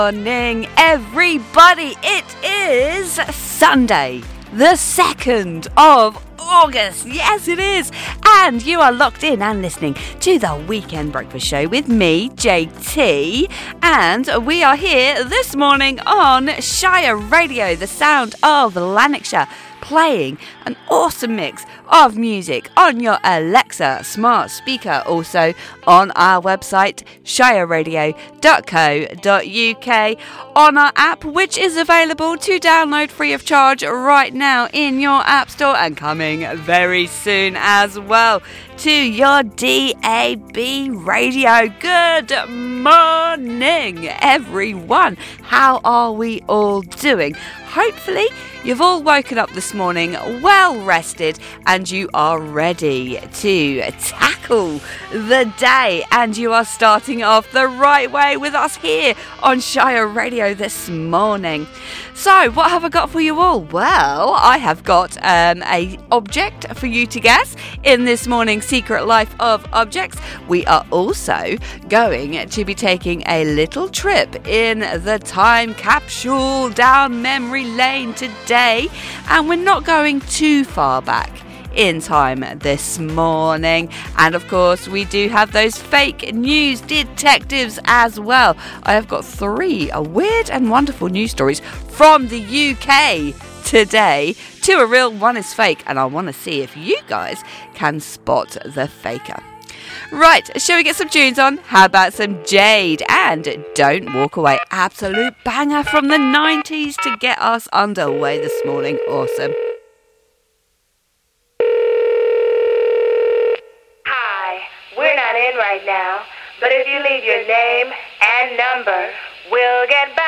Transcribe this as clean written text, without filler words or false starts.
Morning, everybody. It is Sunday, the 2nd of August. Yes, it is. And you are locked in and listening to the Weekend Breakfast Show with me, JT. And we are here this morning on Shire Radio, the sound of Lanarkshire, playing an awesome mix of music on your Alexa smart speaker, also on our website shireradio.co.uk, on our app, which is available to download free of charge right now in your app store, and coming very soon as well to your DAB radio. Good morning, everyone. How are we all doing? Hopefully you've all woken up this morning well rested and you are ready to tackle the day, and you are starting off the right way with us here on Shire Radio this morning. So what have I got for you all? Well, I have got a object for you to guess in this morning's Secret Life of Objects. We are also going to be taking a little trip in the time capsule down memory lane today, and we're not going too far back in time this morning. And of course we do have those fake news detectives as well. I have got 3 weird and wonderful news stories from the UK today. 2 are real, 1 is fake, and I want to see if you guys can spot the faker. Right, shall we get some tunes on? How about some Jade and Don't Walk Away? Absolute banger from the 90s to get us underway this morning. Awesome. Hi, we're not in right now, but if you leave your name and number, we'll get back